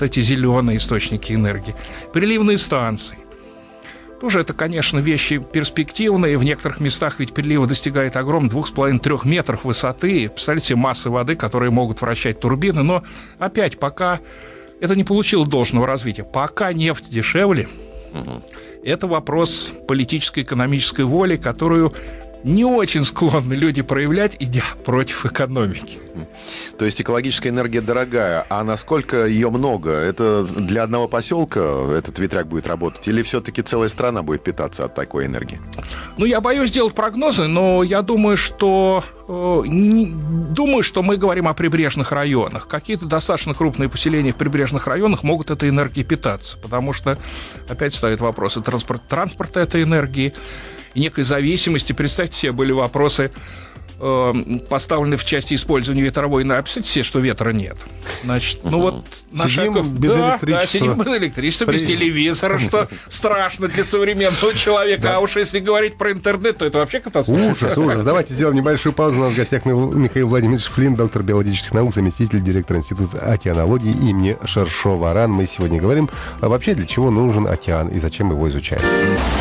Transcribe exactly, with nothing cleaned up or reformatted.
эти зеленые источники энергии. Приливные станции. Тоже это, конечно, вещи перспективные. В некоторых местах ведь прилива достигает огромных двух с половиной-трёх метров высоты. Представляете себе массы воды, которые могут вращать турбины. Но опять, пока это не получило должного развития, пока нефть дешевле, угу. это вопрос политической, экономической воли, которую не очень склонны люди проявлять, идя против экономики. То есть экологическая энергия дорогая, а насколько ее много? Это для одного поселка этот ветряк будет работать? Или все-таки целая страна будет питаться от такой энергии? Ну, я боюсь делать прогнозы, но я думаю, что э, не, думаю, что мы говорим о прибрежных районах. Какие-то достаточно крупные поселения в прибрежных районах могут этой энергией питаться, потому что опять встают вопросы транспорт, транспорта этой энергии и некой зависимости. Представьте себе, были вопросы э, поставлены в части использования ветровой энергии. Представьте себе, что ветра нет. Значит, ну вот... Сидим наша... без да, электричества. Да, сидим без электричества, без телевизора, что страшно для современного человека. А уж если говорить про интернет, то это вообще катастрофа. Ужас, ужас. Давайте сделаем небольшую паузу. У нас в гостях Михаил Владимирович Флинн, доктор биологических наук, заместитель директора Института океанологии имени Шершова-Ран. Мы сегодня говорим, а вообще для чего нужен океан и зачем его изучать.